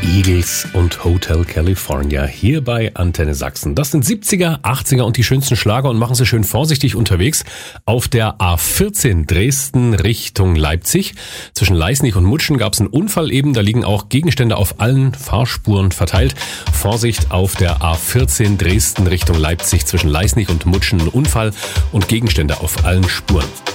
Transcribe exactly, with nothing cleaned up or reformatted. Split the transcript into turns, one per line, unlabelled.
Eagles und Hotel California hier bei Antenne Sachsen. Das sind siebziger, achtziger und die schönsten Schlager und machen Sie schön vorsichtig unterwegs auf der A vierzehn Dresden Richtung Leipzig. Zwischen Leisnig und Mutschen gab es einen Unfall eben, da liegen auch Gegenstände auf allen Fahrspuren verteilt. Vorsicht auf der A vierzehn Dresden Richtung Leipzig zwischen Leisnig und Mutschen, ein Unfall und Gegenstände auf allen Spuren.